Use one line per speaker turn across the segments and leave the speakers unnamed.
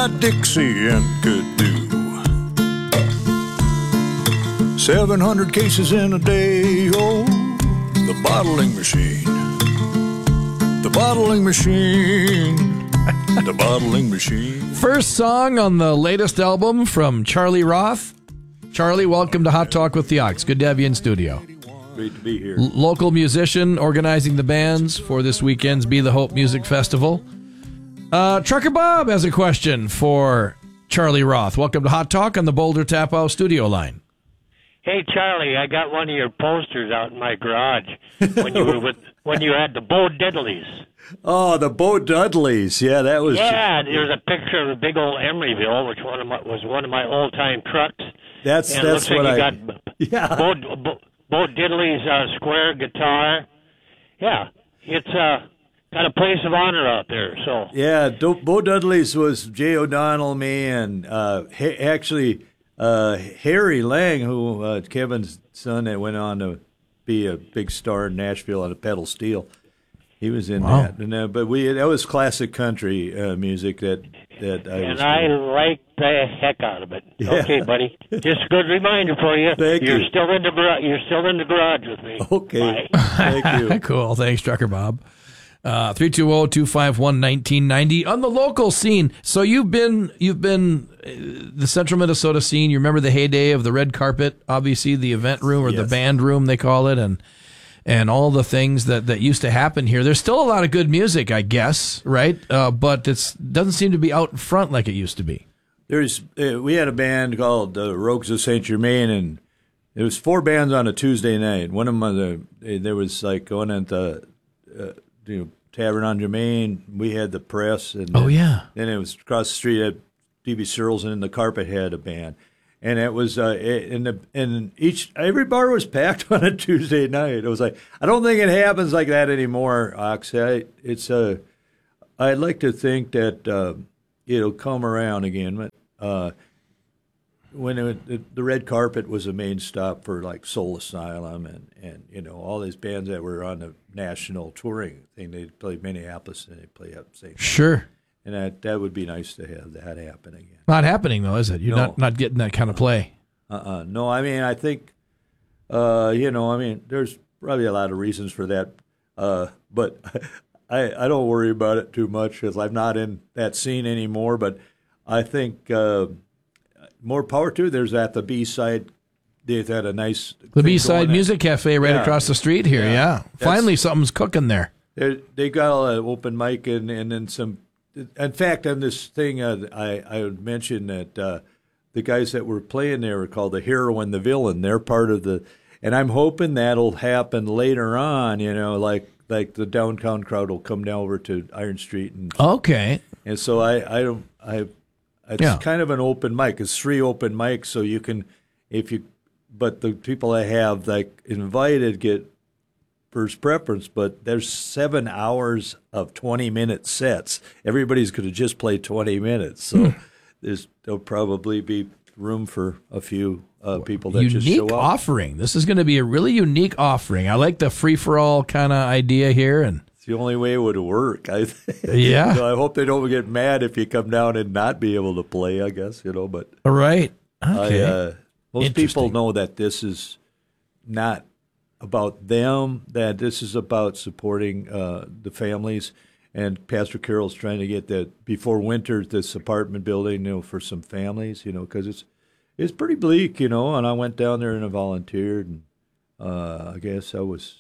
my Dixie and could do 700 cases in a day. Oh, the bottling machine. The bottling machine. The bottling machine.
First song on the latest album from Charlie Roth. Charlie, welcome to Hot Talk with the Ox. Good to have you in studio.
Great to be here.
Local musician organizing the bands for this weekend's Be the Hope Music Festival. Trucker Bob has a question for Charlie Roth. Welcome to Hot Talk on the Boulder Tap House studio line.
Hey, Charlie, I got one of your posters out in my garage when you had the Bo Diddleys.
Oh, the Bo Dudleys. Yeah, that was...
Yeah, there's a picture of a big old Emeryville, which was one of my old-time trucks.
That's
what
like
got
yeah.
Bo Diddley's square guitar. Yeah, it's got a place of honor out there. So
yeah, Bo Dudley's was Jay O'Donnell, me, and actually Harry Lang, who Kevin's son, that went on to be a big star in Nashville on a pedal steel. He was in that, and but that was classic country music that
I like the heck out of it. Yeah. Okay, buddy, just a good reminder for you. You're still in the garage with me.
Okay, thank you.
Cool, thanks, Trucker Bob. 320-251-1990 on the local scene. So you've been the Central Minnesota scene. You remember the heyday of the red carpet, obviously the event room or the band room they call it, and all the things that used to happen here. There's still a lot of good music, I guess, right? But it doesn't seem to be out in front like it used to be.
We had a band called Rogues of Saint Germain, and there was 4 bands on a Tuesday night. One of them, there was like going at the Tavern on Germain. We had the Press, and then it was across the street at D.B. Searles, and the Carpet had a band. And it was every bar was packed on a Tuesday night. It was like, I don't think it happens like that anymore, Ox. I'd like to think that it'll come around again. But when the red carpet was a main stop for like Soul Asylum and all these bands that were on the national touring thing, they'd play Minneapolis and they'd play up St.
Sure.
And that would be nice to have that happen again.
Not happening, though, is it? You're not getting that kind of play.
No, I mean, I think, there's probably a lot of reasons for that. But I don't worry about it too much because I'm not in that scene anymore. But I think more power to it. There's at the B-side. They've had a nice... The
B-side Music Cafe right across the street here, yeah. Finally, something's cooking there.
They got an open mic and then some... In fact, on this thing, I would mention that the guys that were playing there were called the Hero and the Villain. They're part of the, and I'm hoping that'll happen later on. Like the downtown crowd will come down over to Iron Street and so it's kind of an open mic. It's 3 open mics, so you can but the people I have like invited get first preference, but there's 7 hours of 20-minute sets. Everybody's going to just play 20 minutes, so there'll probably be room for a few people that just show up.
Unique offering. This is going to be a really unique offering. I like the free-for-all kind of idea here, and
it's the only way it would work. I think.
Yeah.
So I hope they don't get mad if you come down and not be able to play. I guess but
right. Okay.
Most people know that this is not about them, that this is about supporting the families, and Pastor Carroll's trying to get that before winter, this apartment building, for some families, because it's pretty bleak, and I went down there and I volunteered, and I guess I was.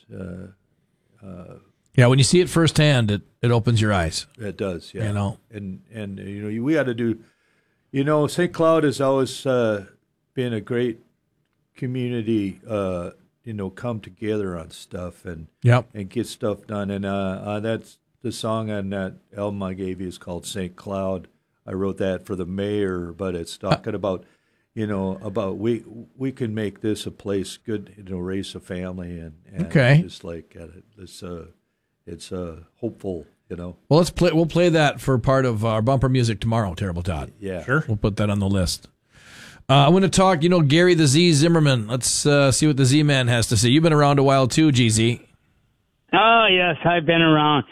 When you see it firsthand, it opens your eyes.
It does, yeah. And we got to do, St. Cloud has always been a great community. Come together on stuff and get stuff done. And that's the song on that album I gave you is called St. Cloud. I wrote that for the mayor, but it's talking about, about we can make this a place good, raise a family and just like it's hopeful, Well,
we'll play that for part of our bumper music tomorrow, Terrible Todd.
Yeah.
Sure. We'll put that on the list. I want to talk, Gary the Z Zimmerman. Let's see what the Z-Man has to say. You've been around a while too, GZ.
Oh, yes, I've been around.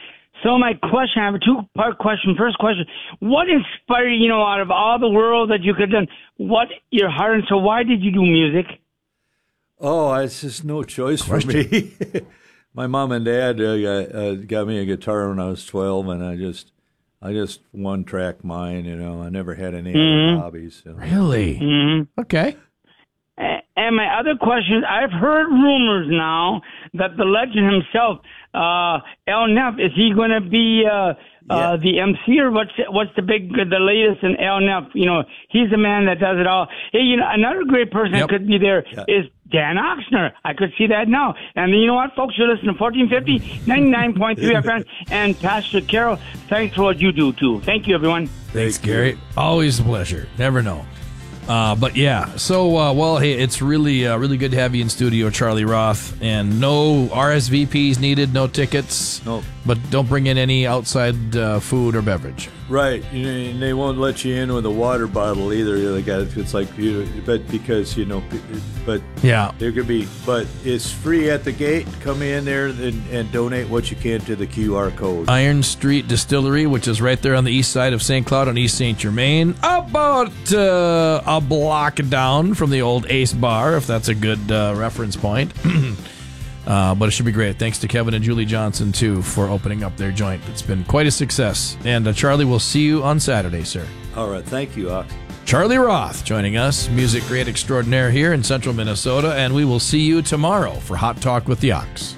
So my question, I have a two-part question. First question, what inspired you, out of all the world that you could have done, what your heart, and so why did you do music?
Oh, it's just no choice for me. My mom and dad got me a guitar when I was 12, and I just one-track mine, I never had any other hobbies. So.
Really?
Mm-hmm.
Okay.
And my other question is, I've heard rumors now that the legend himself, El Neff, is he going to be the MC, or what's the latest in El Neff? He's the man that does it all. Hey, another great person that could be there is Dan Oxner. I could see that now. And you know what, folks? You're listening to 1450, 99.3 FM, and Pastor Carol, thanks for what you do, too. Thank you, everyone.
Thanks, Gary. Always a pleasure. Never know. But yeah, so, hey, it's really good to have you in studio, Charlie Roth, and no RSVPs needed, no tickets.
Nope.
But don't bring in any outside food or beverage.
Right. And they won't let you in with a water bottle either. It's like, but because, but
yeah,
there could be, but it's free at the gate. Come in there and donate what you can to the QR code.
Iron Street Distillery, which is right there on the east side of St. Cloud on East St. Germain, about a block down from the old Ace Bar, if that's a good reference point. But it should be great. Thanks to Kevin and Julie Johnson, too, for opening up their joint. It's been quite a success. And Charlie, we'll see you on Saturday, sir.
All right. Thank you, Ox.
Charlie Roth joining us, music great extraordinaire here in central Minnesota, and we will see you tomorrow for Hot Talk with the Ox.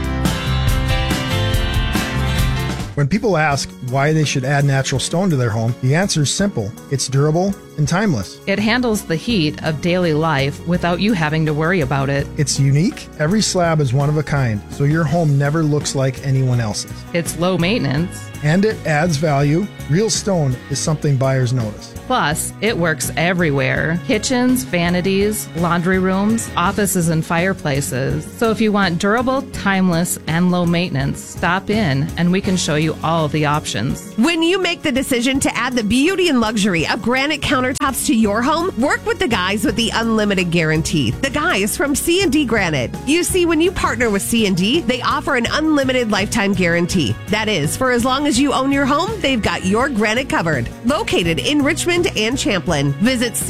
When people ask why they should add natural stone to their home, the answer is simple. It's durable and timeless.
It handles the heat of daily life without you having to worry about it.
It's unique. Every slab is one of a kind, so your home never looks like anyone else's.
It's low maintenance.
And it adds value. Real stone is something buyers notice.
Plus, it works everywhere. Kitchens, vanities, laundry rooms, offices, and fireplaces. So if you want durable, timeless, and low maintenance, stop in and we can show you all the options.
When you make the decision to add the beauty and luxury of granite countertops to your home, work with the guys with the Unlimited Guarantee. The guys from C&D Granite. You see, when you partner with C&D, they offer an unlimited lifetime guarantee. That is, for as long as you own your home, they've got your granite covered. Located in Richmond and Champlin. Visit